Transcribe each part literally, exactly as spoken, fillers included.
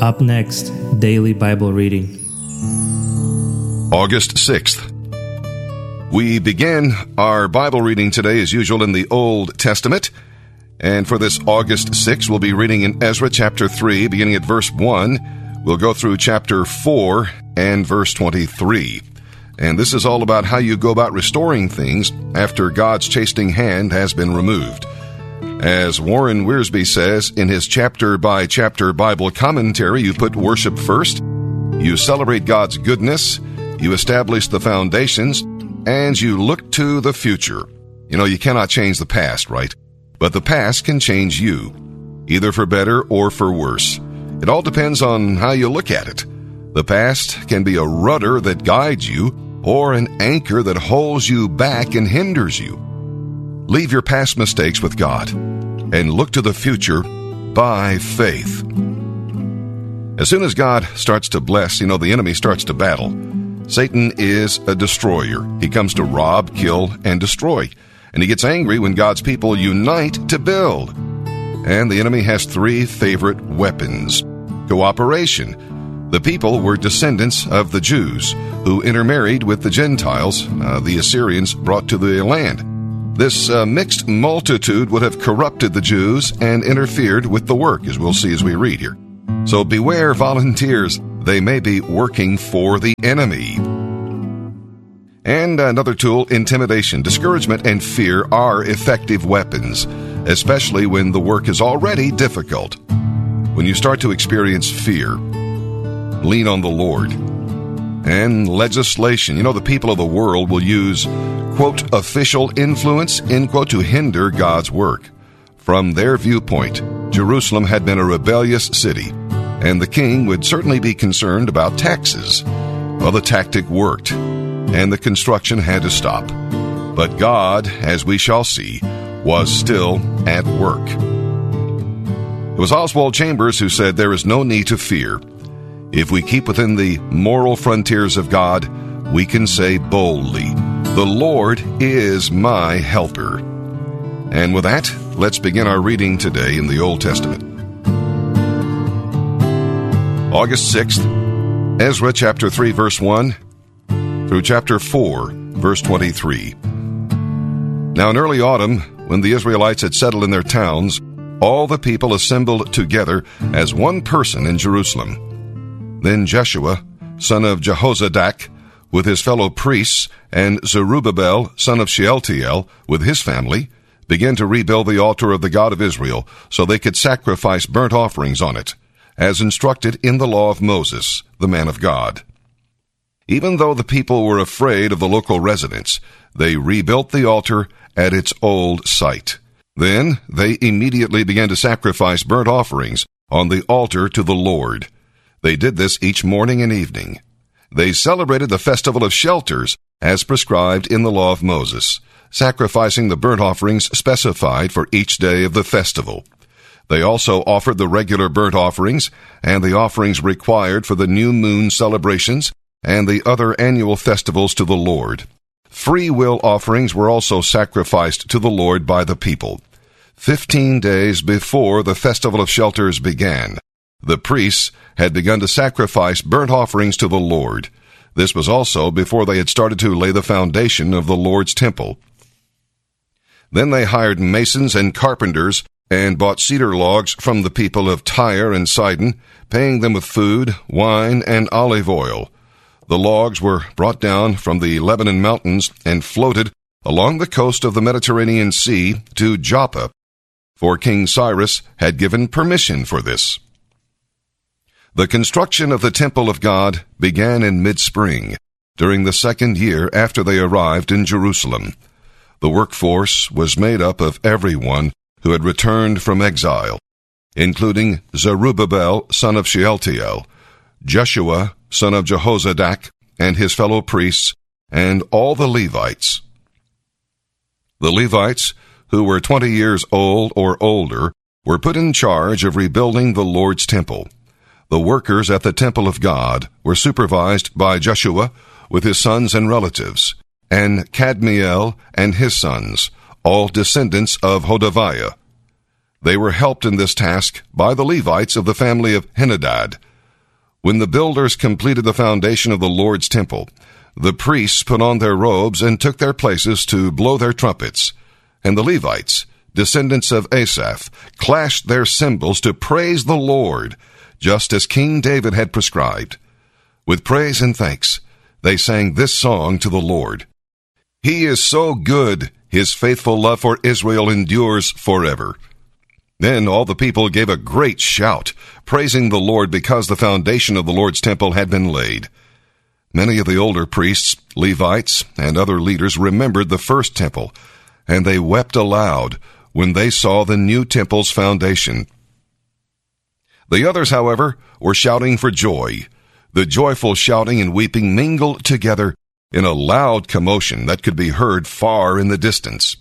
Up next, Daily Bible Reading. August sixth. We begin our Bible reading today as usual in the Old Testament. And for this August sixth, we'll be reading in Ezra chapter three, beginning at verse one. We'll go through chapter four and verse twenty-three. And this is all about how you go about restoring things after God's chastening hand has been removed. As Warren Wiersbe says in his chapter-by-chapter Bible commentary, you put worship first, you celebrate God's goodness, you establish the foundations, and you look to the future. You know, you cannot change the past, right? But the past can change you, either for better or for worse. It all depends on how you look at it. The past can be a rudder that guides you, or an anchor that holds you back and hinders you. Leave your past mistakes with God and look to the future by faith. As soon as God starts to bless, you know, the enemy starts to battle. Satan is a destroyer. He comes to rob, kill, and destroy. And he gets angry when God's people unite to build. And the enemy has three favorite weapons. Cooperation. The people were descendants of the Jews who intermarried with the Gentiles, uh, the Assyrians brought to the land. This uh, mixed multitude would have corrupted the Jews and interfered with the work, as we'll see as we read here. So beware, volunteers. They may be working for the enemy. And another tool, intimidation. Discouragement and fear are effective weapons, especially when the work is already difficult. When you start to experience fear, lean on the Lord. And legislation. You know, the people of the world will use, quote, official influence, end quote, to hinder God's work. From their viewpoint, Jerusalem had been a rebellious city, and the king would certainly be concerned about taxes. Well, the tactic worked, and the construction had to stop. But God, as we shall see, was still at work. It was Oswald Chambers who said, "There is no need to fear. If we keep within the moral frontiers of God, we can say boldly, 'The Lord is my helper.'" And with that, let's begin our reading today in the Old Testament. August sixth, Ezra chapter three, verse one, through chapter four, verse twenty-three. Now in early autumn, when the Israelites had settled in their towns, all the people assembled together as one person in Jerusalem. Then Jeshua, son of Jehozadak, with his fellow priests, and Zerubbabel, son of Shealtiel, with his family, began to rebuild the altar of the God of Israel, so they could sacrifice burnt offerings on it, as instructed in the law of Moses, the man of God. Even though the people were afraid of the local residents, they rebuilt the altar at its old site. Then they immediately began to sacrifice burnt offerings on the altar to the Lord. They did this each morning and evening. They celebrated the festival of shelters as prescribed in the law of Moses, sacrificing the burnt offerings specified for each day of the festival. They also offered the regular burnt offerings and the offerings required for the new moon celebrations and the other annual festivals to the Lord. Free will offerings were also sacrificed to the Lord by the people. Fifteen days before the festival of shelters began, the priests had begun to sacrifice burnt offerings to the Lord. This was also before they had started to lay the foundation of the Lord's temple. Then they hired masons and carpenters and bought cedar logs from the people of Tyre and Sidon, paying them with food, wine, and olive oil. The logs were brought down from the Lebanon mountains and floated along the coast of the Mediterranean Sea to Joppa, for King Cyrus had given permission for this. The construction of the temple of God began in mid-spring, during the second year after they arrived in Jerusalem. The workforce was made up of everyone who had returned from exile, including Zerubbabel, son of Shealtiel, Jeshua, son of Jehozadak, and his fellow priests, and all the Levites. The Levites, who were twenty years old or older, were put in charge of rebuilding the Lord's temple. The workers at the temple of God were supervised by Jeshua with his sons and relatives, and Kadmiel and his sons, all descendants of Hodaviah. They were helped in this task by the Levites of the family of Henadad, When the builders completed the foundation of the Lord's temple, the priests put on their robes and took their places to blow their trumpets, and the Levites, descendants of Asaph, clashed their cymbals to praise the Lord, just as King David had prescribed. With praise and thanks, they sang this song to the Lord. He is so good, his faithful love for Israel endures forever. Then all the people gave a great shout, praising the Lord because the foundation of the Lord's temple had been laid. Many of the older priests, Levites, and other leaders remembered the first temple, and they wept aloud when they saw the new temple's foundation. The others, however, were shouting for joy. The joyful shouting and weeping mingled together in a loud commotion that could be heard far in the distance.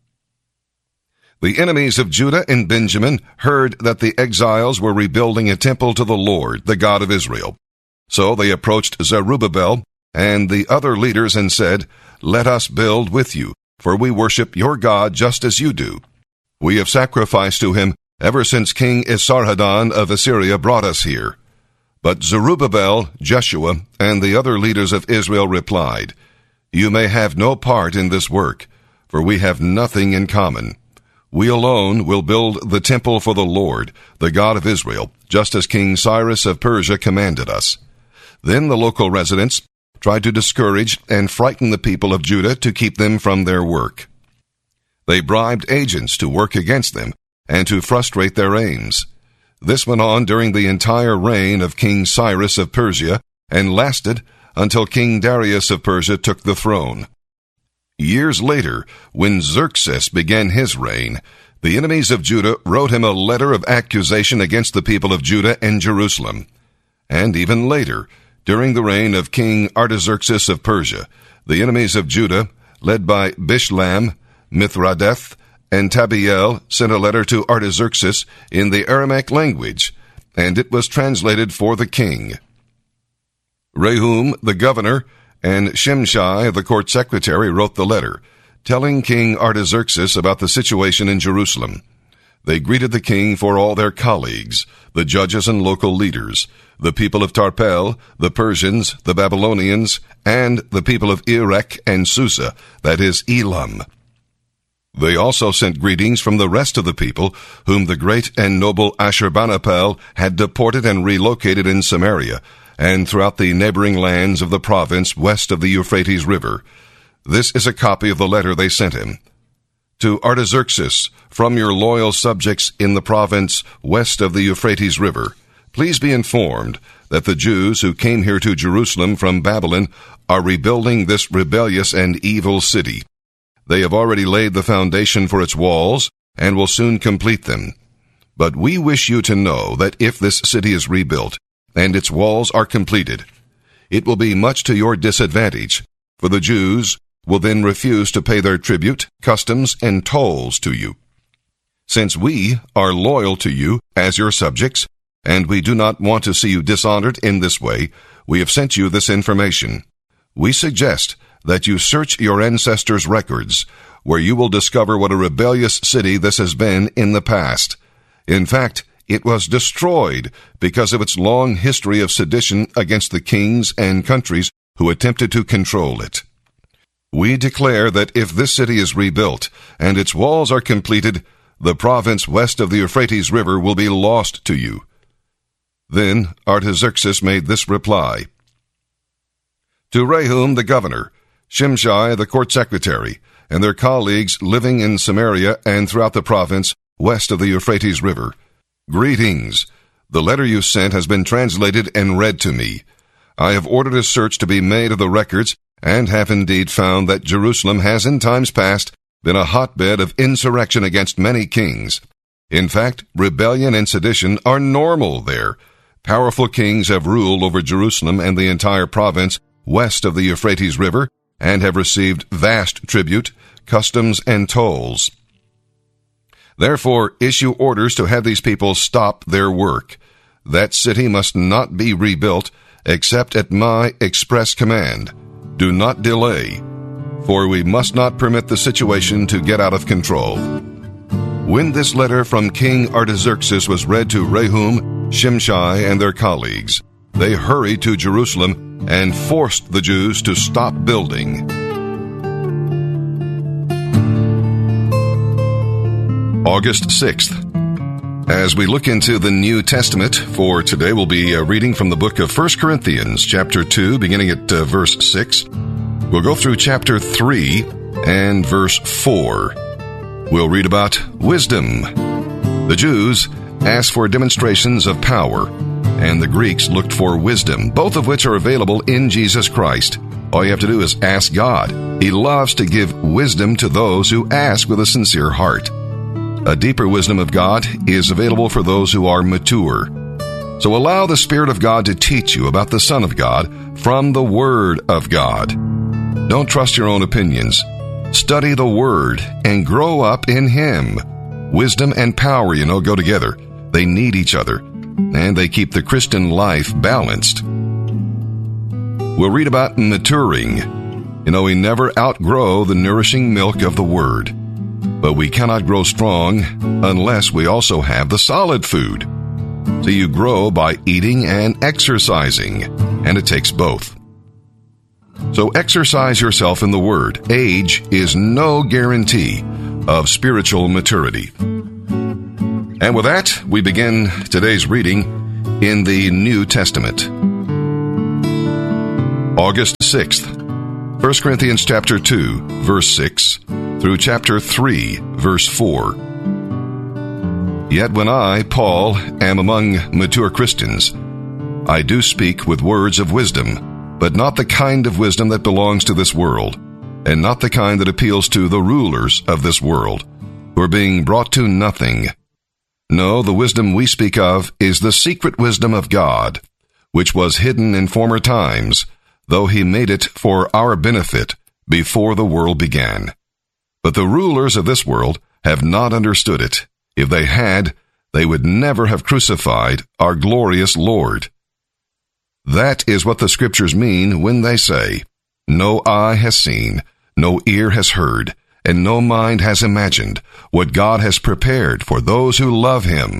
The enemies of Judah and Benjamin heard that the exiles were rebuilding a temple to the Lord, the God of Israel. So they approached Zerubbabel and the other leaders and said, "Let us build with you, for we worship your God just as you do. We have sacrificed to him ever since King Esarhaddon of Assyria brought us here." But Zerubbabel, Jeshua, and the other leaders of Israel replied, "You may have no part in this work, for we have nothing in common. We alone will build the temple for the Lord, the God of Israel, just as King Cyrus of Persia commanded us." Then the local residents tried to discourage and frighten the people of Judah to keep them from their work. They bribed agents to work against them and to frustrate their aims. This went on during the entire reign of King Cyrus of Persia and lasted until King Darius of Persia took the throne. Years later, when Xerxes began his reign, the enemies of Judah wrote him a letter of accusation against the people of Judah and Jerusalem. And even later, during the reign of King Artaxerxes of Persia, the enemies of Judah, led by Bishlam, Mithradeth, and Tabiel, sent a letter to Artaxerxes in the Aramaic language, and it was translated for the king. Rehum, the governor, and Shimshai, the court secretary, wrote the letter, telling King Artaxerxes about the situation in Jerusalem. They greeted the king for all their colleagues, the judges and local leaders, the people of Tarpel, the Persians, the Babylonians, and the people of Erech and Susa, that is, Elam. They also sent greetings from the rest of the people, whom the great and noble Ashurbanipal had deported and relocated in Samaria, and throughout the neighboring lands of the province west of the Euphrates River. This is a copy of the letter they sent him. To Artaxerxes, from your loyal subjects in the province west of the Euphrates River, please be informed that the Jews who came here to Jerusalem from Babylon are rebuilding this rebellious and evil city. They have already laid the foundation for its walls and will soon complete them. But we wish you to know that if this city is rebuilt and its walls are completed, it will be much to your disadvantage, for the Jews will then refuse to pay their tribute, customs, and tolls to you. Since we are loyal to you as your subjects, and we do not want to see you dishonored in this way, we have sent you this information. We suggest that you search your ancestors' records, where you will discover what a rebellious city this has been in the past. In fact, it was destroyed because of its long history of sedition against the kings and countries who attempted to control it. We declare that if this city is rebuilt and its walls are completed, the province west of the Euphrates River will be lost to you. Then Artaxerxes made this reply. To Rehum the governor, Shimshai the court secretary, and their colleagues living in Samaria and throughout the province west of the Euphrates River, greetings. The letter you sent has been translated and read to me. I have ordered a search to be made of the records and have indeed found that Jerusalem has in times past been a hotbed of insurrection against many kings. In fact, rebellion and sedition are normal there. Powerful kings have ruled over Jerusalem and the entire province west of the Euphrates River and have received vast tribute, customs, and tolls. Therefore, issue orders to have these people stop their work. That city must not be rebuilt except at my express command. Do not delay, for we must not permit the situation to get out of control. When this letter from King Artaxerxes was read to Rehum, Shimshai, and their colleagues, they hurried to Jerusalem and forced the Jews to stop building. August sixth. As we look into the New Testament for today, we'll be uh, reading from the book of First Corinthians, chapter two, beginning at uh, verse six. We'll go through chapter three and verse four. We'll read about wisdom. The Jews asked for demonstrations of power, and the Greeks looked for wisdom, both of which are available in Jesus Christ. All you have to do is ask God. He loves to give wisdom to those who ask with a sincere heart. A deeper wisdom of God is available for those who are mature. So allow the Spirit of God to teach you about the Son of God from the Word of God. Don't trust your own opinions. Study the Word and grow up in Him. Wisdom and power, you know, go together. They need each other, and they keep the Christian life balanced. We'll read about maturing. You know, we never outgrow the nourishing milk of the Word. But we cannot grow strong unless we also have the solid food. So you grow by eating and exercising, and it takes both. So exercise yourself in the Word. Age is no guarantee of spiritual maturity. And with that, we begin today's reading in the New Testament. August sixth, First Corinthians chapter two, verse six, through chapter three, verse four. Yet when I, Paul, am among mature Christians, I do speak with words of wisdom, but not the kind of wisdom that belongs to this world, and not the kind that appeals to the rulers of this world, who are being brought to nothing. No, the wisdom we speak of is the secret wisdom of God, which was hidden in former times, though He made it for our benefit before the world began. But the rulers of this world have not understood it. If they had, they would never have crucified our glorious Lord. That is what the Scriptures mean when they say, no eye has seen, no ear has heard, and no mind has imagined what God has prepared for those who love Him.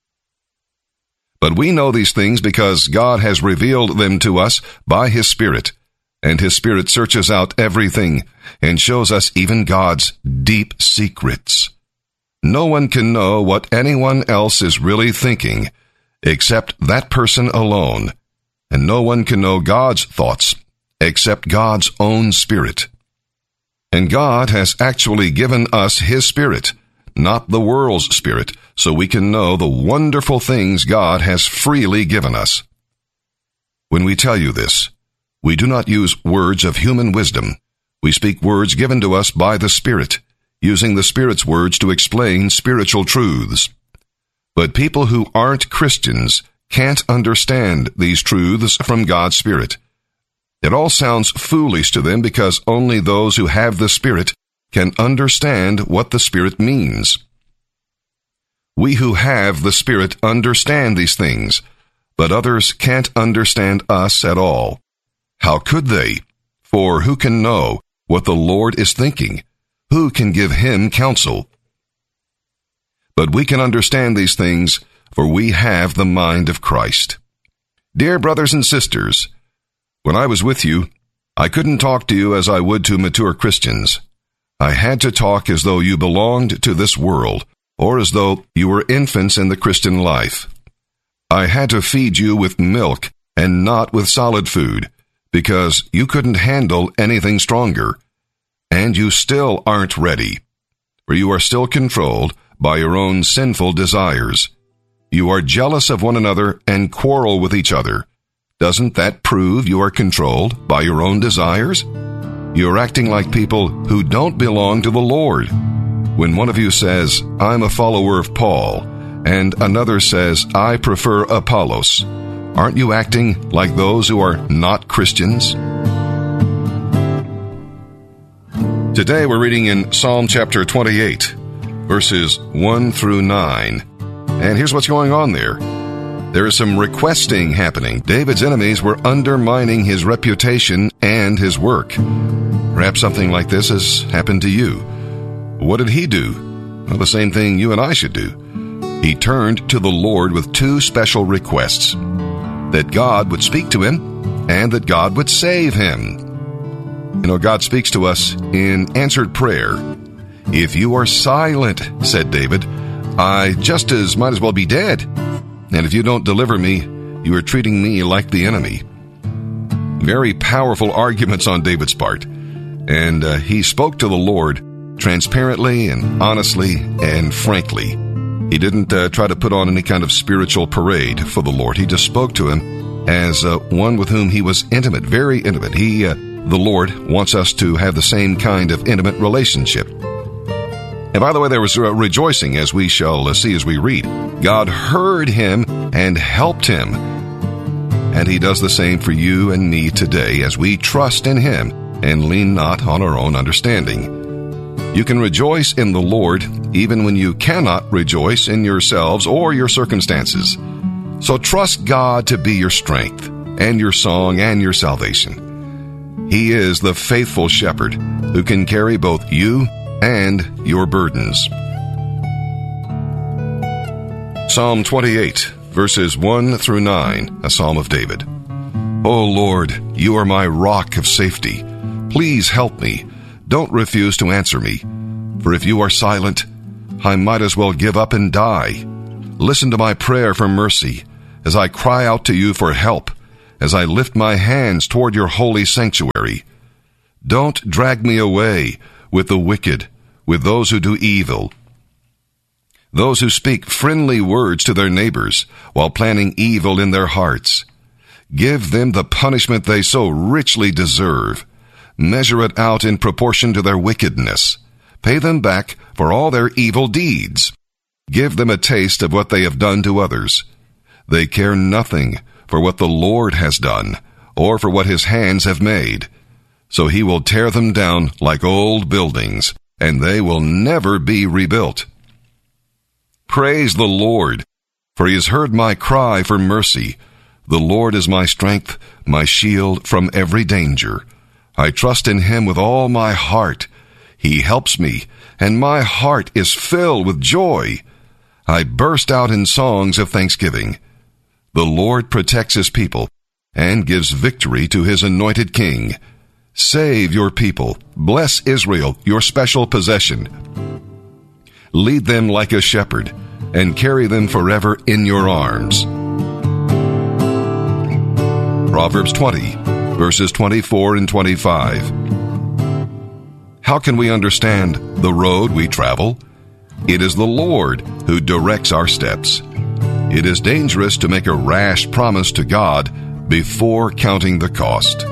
But we know these things because God has revealed them to us by His Spirit, and His Spirit searches out everything and shows us even God's deep secrets. No one can know what anyone else is really thinking except that person alone, and no one can know God's thoughts except God's own Spirit. And God has actually given us His Spirit, not the world's spirit, so we can know the wonderful things God has freely given us. When we tell you this, we do not use words of human wisdom. We speak words given to us by the Spirit, using the Spirit's words to explain spiritual truths. But people who aren't Christians can't understand these truths from God's Spirit. It all sounds foolish to them because only those who have the Spirit can understand what the Spirit means. We who have the Spirit understand these things, but others can't understand us at all. How could they? For who can know what the Lord is thinking? Who can give Him counsel? But we can understand these things, for we have the mind of Christ. Dear brothers and sisters, when I was with you, I couldn't talk to you as I would to mature Christians. I had to talk as though you belonged to this world, or as though you were infants in the Christian life. I had to feed you with milk and not with solid food, because you couldn't handle anything stronger. And you still aren't ready, for you are still controlled by your own sinful desires. You are jealous of one another and quarrel with each other. Doesn't that prove you are controlled by your own desires? You're acting like people who don't belong to the Lord. When one of you says, I'm a follower of Paul, and another says, I prefer Apollos, aren't you acting like those who are not Christians? Today we're reading in Psalm chapter twenty-eight, verses one through nine. And here's what's going on there. There is some requesting happening. David's enemies were undermining his reputation and his work. Perhaps something like this has happened to you. What did he do? Well, the same thing you and I should do. He turned to the Lord with two special requests. that God would speak to him and that God would save him. You know, God speaks to us in answered prayer. If you are silent, said David, I just as might as well be dead. And if you don't deliver me, you are treating me like the enemy. Very powerful arguments on David's part. And uh, he spoke to the Lord transparently and honestly and frankly. He didn't uh, try to put on any kind of spiritual parade for the Lord. He just spoke to him as uh, one with whom he was intimate, very intimate. He, uh, the Lord, wants us to have the same kind of intimate relationship. And by the way, there was uh, rejoicing, as we shall uh, see as we read. God heard him and helped him. And he does the same for you and me today as we trust in him and lean not on our own understanding. You can rejoice in the Lord even when you cannot rejoice in yourselves or your circumstances. So trust God to be your strength and your song and your salvation. He is the faithful shepherd who can carry both you and your burdens. Psalm twenty-eight, verses one through nine, a psalm of David. O Lord, you are my rock of safety. Please help me. Don't refuse to answer me. For if you are silent, I might as well give up and die. Listen to my prayer for mercy as I cry out to you for help, as I lift my hands toward your holy sanctuary. Don't drag me away with the wicked, with those who do evil, those who speak friendly words to their neighbors while planning evil in their hearts. Give them the punishment they so richly deserve. Measure it out in proportion to their wickedness. Pay them back for all their evil deeds. Give them a taste of what they have done to others. They care nothing for what the Lord has done, or for what his hands have made. So he will tear them down like old buildings, and they will never be rebuilt. Praise the Lord, for he has heard my cry for mercy. The Lord is my strength, my shield from every danger. I trust in him with all my heart. He helps me, and my heart is filled with joy. I burst out in songs of thanksgiving. The Lord protects his people and gives victory to his anointed king. Save your people. Bless Israel, your special possession. Lead them like a shepherd and carry them forever in your arms. Proverbs twenty, verses twenty-four and twenty-five. How can we understand the road we travel? It is the Lord who directs our steps. It is dangerous to make a rash promise to God before counting the cost.